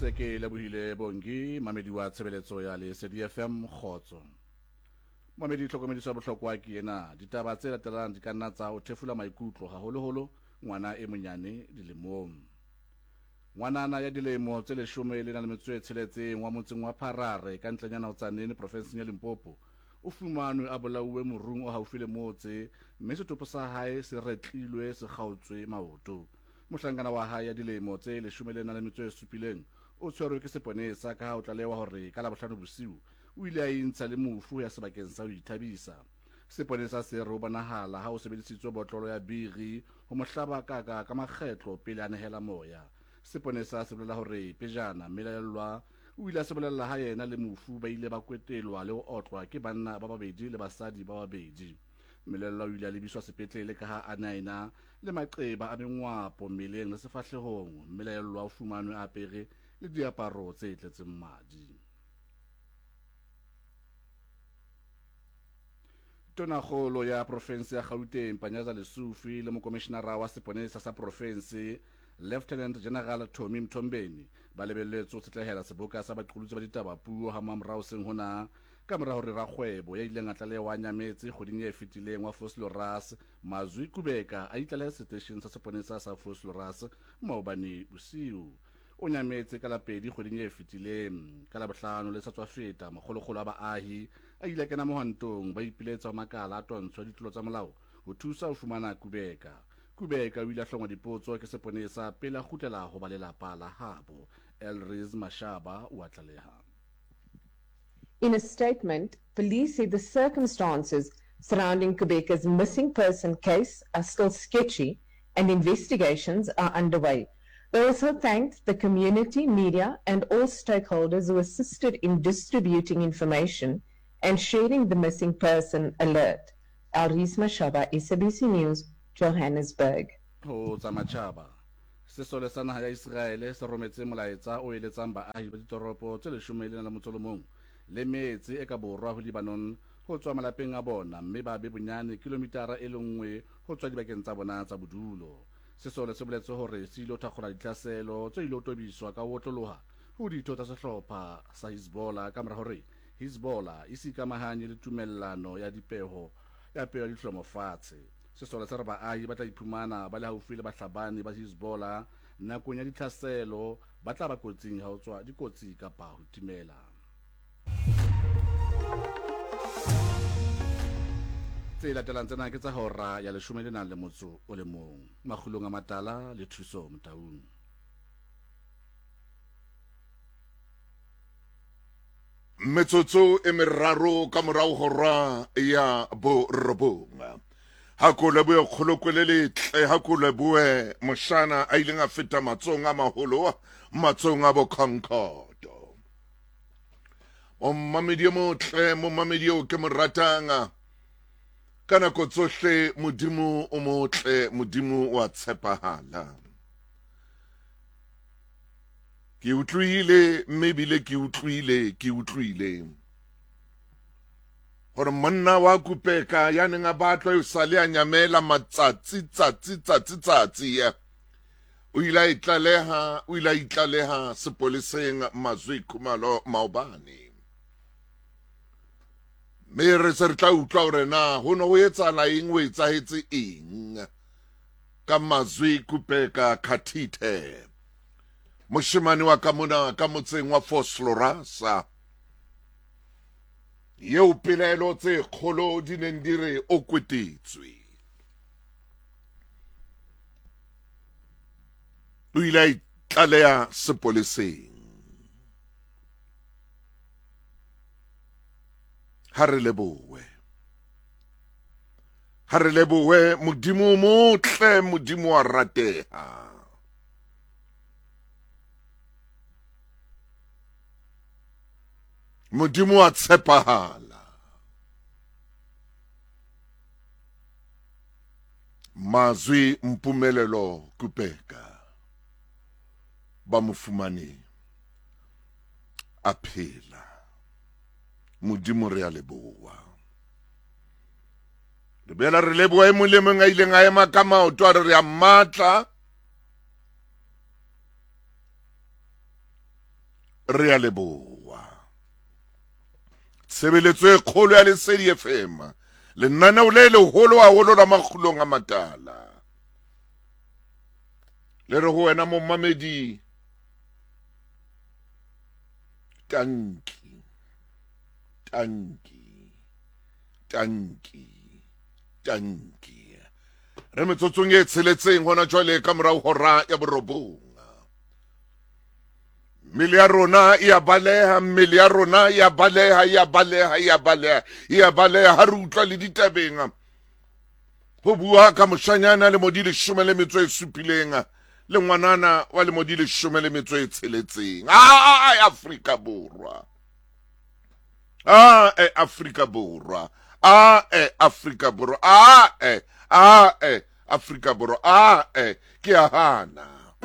se ke lebohile bongi mamedi wa tshebeletso ya Lesedi FM kgotso. Mamedi tlhokomediso ya bohlokwa ke ena ditaba tse latelang di ka nna tsa o thefula maikutlo haholoholo ngwana e monyane dilemong. Ngwanana ya dilemo tse 16 wa motseng wa Pharare ka ntlenyana o tsanene province ya Limpopo o fumanwe a bolauwe morung o haufi le motse mme setopo sa hae se retlilwe se kgautswe maoto. Mohlankana wa hae ya dilemo tse 17 o tshwerwe ke seponesa ka ha o tlalewa hore ka Labohlano bosiu o ile a intsha le mofu ya sebakeng sa ho ithabisa. Seponesa se re o bonahala ha o sebedisitswe botlolo ya biri ho mohlaba ka makgetlo pele a nehela moya. Seponesa se bolela hore pejana Melellwa o ile a se bolella ha yena le mofu ba ile ba kwetelwa le ho otlwa ke banna ba babedi le basadi ba babedi. Melellwa o ile a lebiswa sepetlele ka ha a naena le maqeba a mengwapo mmeleng le sefahlehong. Melellwa o fumanwe a apere le diaparo tse tletseng madi. Tonakgolo ya province ya Gauteng Panyaza Lesufi le mokomishenara wa seponesa sa province Lieutenant General Tommy Mthombeni ba lebelletswe ho tsetlehela seboka sa baqolotsi ba ditaba puo ha mamorao seng hona ka mora hore rakgwebo ya ileng a tlalewa nyametse kgoding e fetileng wa Vosloorus Mazwi Kubeka a itlaleha station sa seponesa sa Vosloorus maobane bosiu. O nyametse ka la pedi kgoding e fetileng ka la bohlano le sa tswa feta makgolokgolo a baahi a ile kena mohantong ba ipiletsa makala a tontsho ditlolo tsa molao ho thusa ho fumana Kubeka. Kubeka o ile a hlongwa dipotso ke seponesa pele a kgutlela ho ba lelapa la habo. Elris Mashaba o a tlaleha. In a statement, police said the circumstances surrounding Kubeka's missing person case are still sketchy and investigations are underway. They also thanked the community, media and all stakeholders who assisted in distributing information and sharing the missing person alert. Elris Mashaba, SABC News, Johannesburg. Ho tsa Machaba. Sesole sa naha ya Israele se rometse molaetsa o eletsang baahi ba ditoropo tse 11 le metse e ka borwa ho Lebanon ho tswa malapeng a bona mme ba be bonyane kilometara e lengwe ho tswa dibakeng tsa bona tsa bodulo. Sesole se boletse hore se ile ho thakgola ditlaselo tse ile ho tobiswa ka ho otloloha ho ditho tsa sehlopha sa Hezbollah ka mora hore Hezbollah e sikamahanye le tumellano ya dipeho ya peo ya dihlomo fatshe. Sesole se re baahi ba tla iphumana ba le haufi le bahlabani ba Hezbollah nakong ya ditlaselo ba tla ba kotsing ha ho tswa dikotsi kapa ho timela. Tse latelang tsena ke tsa hora ya 11 makgulong a matala le thuso Motaung. Metsotso e meraro ka morao hora ya borobong. Hakole bue kgolokwe letle hakole bue moshana a ileng a feta matsong a maholo matsong a bo Concord. O mamedi motle mo mamedi o ke mo ratanga ka nako tsohle modimo o motle modimo wa tshepahala. Ke utlwile mebile ke utlwile hore monna wa Kubeka ya neng a batla ho sale a nyamela matsatsi ya o ila itlaleha sepoleseng Mazwi Khumalo maobane. Me re se re tla utlwa hore na ho no ho etsala eng o etsahetse eng ka Mazwi Kubeka Khathithe moshemane wa ka mona ka motseng wa Vosloorus yeo pelaelo tse kgolo di neng di re o kwetetswe. O ile a itlaleha sepoleseng. Ha re lebohe modimo motle modimo wa rateha. Modimo wa tshepahala. Mazwi Mpumelelo Kubeka ba mofumane a phela. Modimo re a leboha. Re bela re leboha e molemong a ileng a ema ka maoto a re a matla re a leboa. Tshebeletso e kgolo ya Lesedi FM, lenaneo le leholo haholo la makgulong a matala. Le re ho wena momamedi, tanki, tanki, tanki, tanki. Re metsotsong e tsheletseng hona jwale ka morao hora ya borobong. Mmele ya rona ya baleha, mmele ya rona ya baleha, ya baleha, ya baleha, ya baleha ha re utlwa le ditabeng. Ho bua ka moshanyana le modi 17 le ngwanana wa le modi 16. Afrika Borwa. Afrika Borwa. Afrika Borwa. Afrika Borwa. Ke a hana.